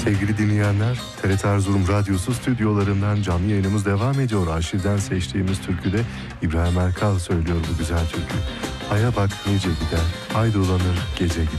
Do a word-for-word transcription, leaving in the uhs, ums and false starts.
Sevgili dinleyenler, T R T Erzurum Radyosu stüdyolarından canlı yayınımız devam ediyor. Arşivden seçtiğimiz türküde İbrahim Erkal söylüyor bu güzel türkü. Aya bak nece gider, ay dolanır gece gider.